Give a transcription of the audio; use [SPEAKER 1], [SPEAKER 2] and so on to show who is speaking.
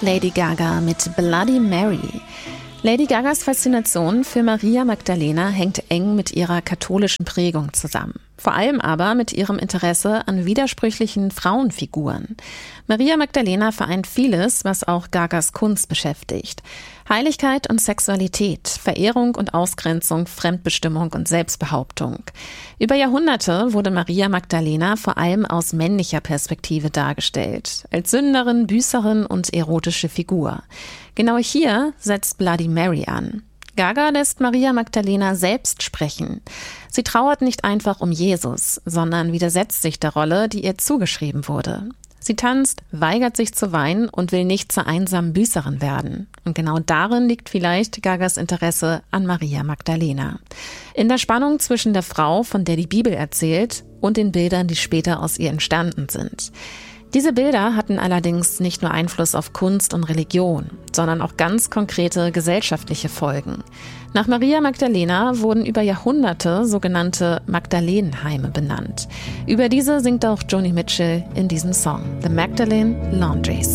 [SPEAKER 1] Lady Gaga mit Bloody Mary. Lady Gagas Faszination für Maria Magdalena hängt eng mit ihrer katholischen Prägung zusammen. Vor allem aber mit ihrem Interesse an widersprüchlichen Frauenfiguren. Maria Magdalena vereint vieles, was auch Gagas Kunst beschäftigt. Heiligkeit und Sexualität, Verehrung und Ausgrenzung, Fremdbestimmung und Selbstbehauptung. Über Jahrhunderte wurde Maria Magdalena vor allem aus männlicher Perspektive dargestellt, als Sünderin, Büßerin und erotische Figur. Genau hier setzt Bloody Mary an. Gaga lässt Maria Magdalena selbst sprechen. Sie trauert nicht einfach um Jesus, sondern widersetzt sich der Rolle, die ihr zugeschrieben wurde. Sie tanzt, weigert sich zu weinen und will nicht zur einsamen Büßerin werden. Und genau darin liegt vielleicht Gagas Interesse an Maria Magdalena. In der Spannung zwischen der Frau, von der die Bibel erzählt, und den Bildern, die später aus ihr entstanden sind. Diese Bilder hatten allerdings nicht nur Einfluss auf Kunst und Religion, sondern auch ganz konkrete gesellschaftliche Folgen. Nach Maria Magdalena wurden über Jahrhunderte sogenannte Magdalenenheime benannt. Über diese singt auch Joni Mitchell in diesem Song, The Magdalene Laundries.